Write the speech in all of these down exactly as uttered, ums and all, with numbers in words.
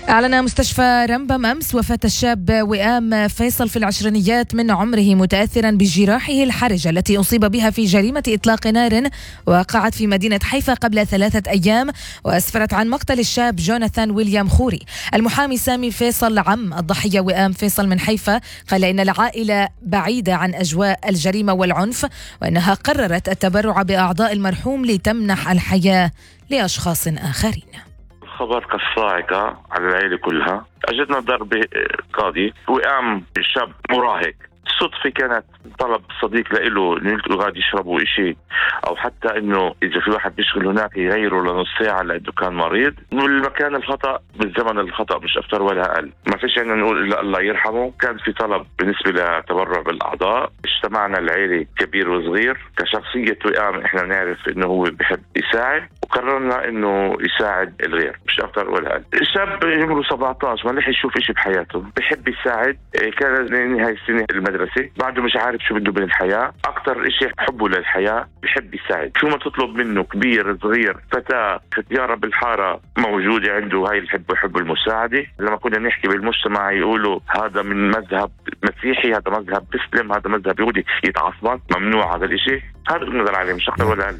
أعلن مستشفى رمبم أمس وفاة الشاب وئام فيصل في العشرينيات من عمره متأثرا بجراحه الحرجة التي أصيب بها في جريمة إطلاق نار وقعت في مدينة حيفا قبل ثلاثة أيام، وأسفرت عن مقتل الشاب جوناثان ويليام خوري. المحامي سامي فيصل عم الضحية وئام فيصل من حيفا قال إن العائلة بعيدة عن أجواء الجريمة والعنف، وأنها قررت التبرع بأعضاء المرحوم لتمنح الحياة لأشخاص آخرين. خبر كالصاعقة على العائلة كلها. أجتنا ضربة قاضي وقام شاب مراهق، صدفة كانت طلب صديق له انه يلتقوا غادي يشربوا إشي، او حتى انه اذا في واحد بيشغل هناك يغيره لنص ساعة لانه كان مريض. والمكان الخطأ بالزمن الخطأ مش اكثر ولا اقل. ما فيش عنا نقول الا الله يرحمه. كان في طلب بالنسبة لتبرع بالاعضاء، اجتمعنا العائلة كبير وصغير. كشخصية وئام احنا نعرف انه هو بيحب يساعد، وقررنا انه يساعد الغير مش اكثر ولا اقل. الشاب عمره سبعة عشر ما لحق يشوف إشي بحياته، بيحب يساعد. كان نهاية السنة المدرسة، بعده مش عارف شو بده من الحياة. أكتر إشي حبه للحياة، بيحب يساعد. شو ما تطلب منه كبير صغير فتاة ختيارة بالحارة موجودة عنده، هاي اللي بحبه يحب المساعدة. لما كنا نحكي بالمجتمع يقولوا هذا من مذهب مسيحي، هذا مذهب مسلم، هذا مذهب يهودي، يتعصبن. ممنوع هذا الإشي، هذا بنقدر عليه مش أكتر ولا أقل.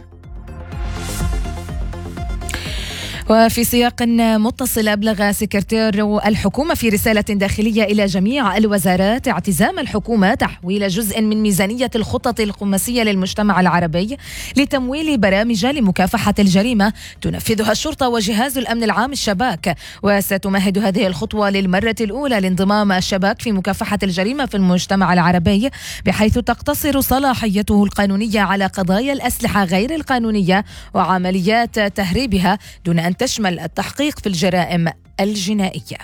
وفي سياق متصل، أبلغ سكرتير الحكومة في رسالة داخلية إلى جميع الوزارات اعتزام الحكومة تحويل جزء من ميزانية الخطط الخماسية للمجتمع العربي لتمويل برامج لمكافحة الجريمة تنفذها الشرطة وجهاز الأمن العام الشباك. وستمهد هذه الخطوة للمرة الأولى لانضمام الشباك في مكافحة الجريمة في المجتمع العربي، بحيث تقتصر صلاحيته القانونية على قضايا الأسلحة غير القانونية وعمليات تهريبها، دون أن تشمل التحقيق في الجرائم الجنائية.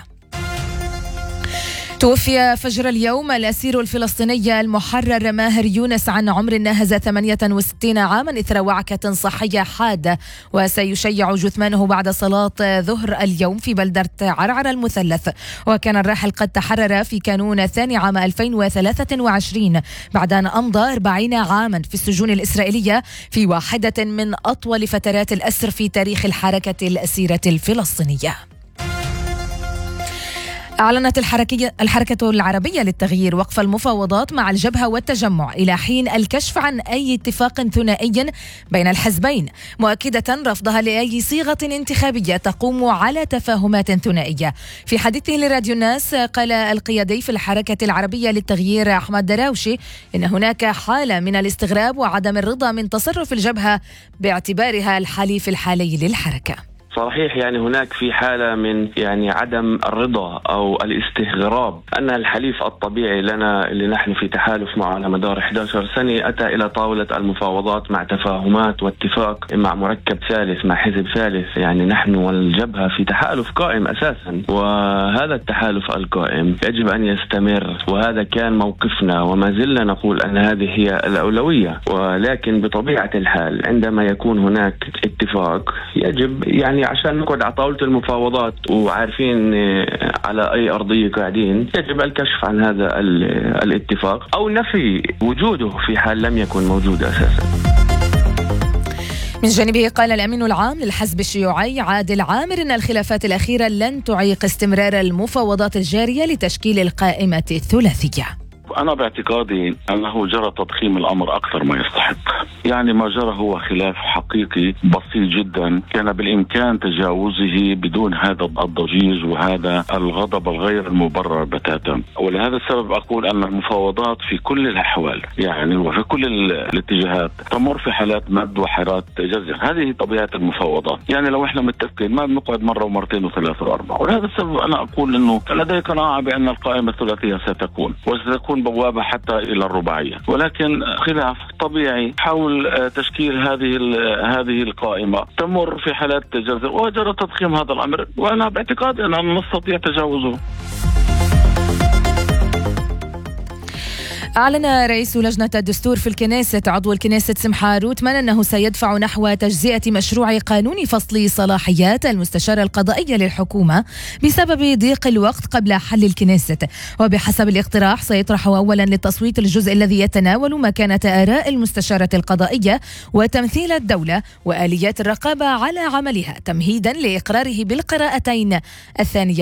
توفي فجر اليوم الأسير الفلسطيني المحرر ماهر يونس عن عمر ناهز ثمانية وستين عاما إثر وعكة صحية حادة، وسيشيع جثمانه بعد صلاة ظهر اليوم في بلدة عرعر المثلث. وكان الراحل قد تحرر في كانون الثاني عام ألفين وثلاثة وعشرين بعد أن أمضى أربعين عاما في السجون الإسرائيلية في واحدة من أطول فترات الأسر في تاريخ الحركة الأسيرة الفلسطينية. أعلنت الحركية الحركة العربية للتغيير وقف المفاوضات مع الجبهة والتجمع إلى حين الكشف عن أي اتفاق ثنائي بين الحزبين، مؤكدة رفضها لأي صيغة انتخابية تقوم على تفاهمات ثنائية. في حديثه لراديو الناس، قال القيادي في الحركة العربية للتغيير أحمد دراوشي إن هناك حالة من الاستغراب وعدم الرضا من تصرف الجبهة باعتبارها الحليف الحالي للحركة. صحيح، يعني هناك في حالة من يعني عدم الرضا أو الاستغراب أن الحليف الطبيعي لنا اللي نحن في تحالف معه على مدار إحدى عشرة سنة أتى إلى طاولة المفاوضات مع تفاهمات واتفاق مع مركب ثالث، مع حزب ثالث. يعني نحن والجبهة في تحالف قائم أساسا، وهذا التحالف القائم يجب أن يستمر، وهذا كان موقفنا وما زلنا نقول أن هذه هي الأولوية. ولكن بطبيعة الحال عندما يكون هناك اتفاق يجب يعني عشان نقعد على طاولة المفاوضات وعارفين على أي أرضية قاعدين، يجب الكشف عن هذا الاتفاق أو نفي وجوده في حال لم يكن موجود أساسا. من جانبه قال الأمين العام للحزب الشيوعي عادل عامر إن الخلافات الأخيرة لن تعيق استمرار المفاوضات الجارية لتشكيل القائمة الثلاثية. أنا باعتقادي أنه جرى تضخيم الأمر أكثر ما يستحق. يعني ما جرى هو خلاف حقيقي بسيط جدا، كان بالإمكان تجاوزه بدون هذا الضجيج وهذا الغضب الغير المبرر بتاتا. ولهذا السبب أقول أن المفاوضات في كل الأحوال يعني وفي كل الاتجاهات تمر في حالات مد وحالات جزر. هذه طبيعة المفاوضات. يعني لو إحنا متفقين ما بنقعد مرة ومرتين وثلاثة وأربعة. ولهذا السبب أنا أقول أنه لدي قناعة بأن القائمة الثلاثية ستكون وستكون بوابة حتى إلى الرباعية، ولكن خلاف طبيعي حول تشكيل هذه هذه القائمة تمر في حالات جزر، وجرى تضخيم هذا الأمر، وأنا باعتقاد أن نستطيع تجاوزه. أعلن رئيس لجنة الدستور في الكنيسة عضو الكنيسة سمحة روتمان أنه سيدفع نحو تجزئة مشروع قانون فصل صلاحيات المستشار القضائي للحكومة بسبب ضيق الوقت قبل حل الكنيسة. وبحسب الاقتراح سيطرح أولا للتصويت الجزء الذي يتناول مكانة آراء المستشارة القضائية وتمثيل الدولة وآليات الرقابة على عملها، تمهيدا لإقراره بالقراءتين الثانية